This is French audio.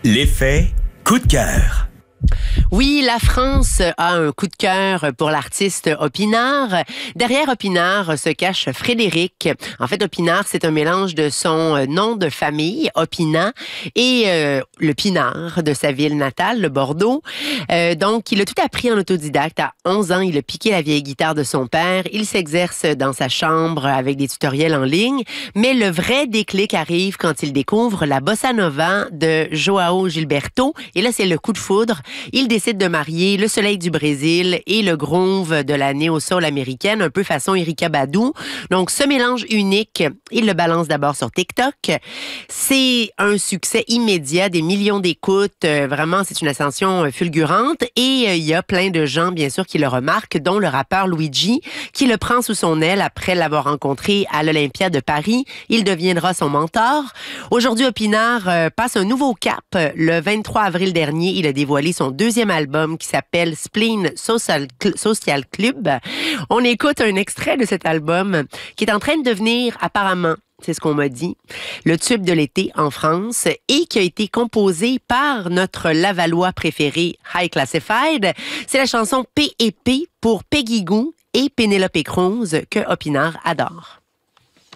L'effet coup de cœur. Oui, la France a un coup de cœur pour l'artiste Opinard. Derrière Opinard se cache Frédéric. En fait, Opinard, c'est un mélange de son nom de famille, Opinat, et le pinard de sa ville natale, le Bordeaux. Donc, il a tout appris en autodidacte. À 11 ans, il a piqué la vieille guitare de son père. Il s'exerce dans sa chambre avec des tutoriels en ligne. Mais le vrai déclic arrive quand il découvre la bossa nova de João Gilberto. Et là, c'est le coup de foudre. Il décide de marier le soleil du Brésil et le groove de la néo-soul américaine, un peu façon Erykah Badu. Donc, ce mélange unique, il le balance d'abord sur TikTok. C'est un succès immédiat, des millions d'écoutes. Vraiment, c'est une ascension fulgurante. Et il y a plein de gens, bien sûr, qui le remarquent, dont le rappeur Luigi, qui le prend sous son aile après l'avoir rencontré à l'Olympia de Paris. Il deviendra son mentor. Aujourd'hui, Opinard passe un nouveau cap. Le 23 avril dernier, il a dévoilé son deuxième album qui s'appelle Spleen Social Club. On écoute un extrait de cet album qui est en train de devenir apparemment, c'est ce qu'on m'a dit, le tube de l'été en France et qui a été composé par notre Lavallois préféré, High Classified. C'est la chanson P&P pour Peggy Gou et Pénélope Cruz que Opinard adore.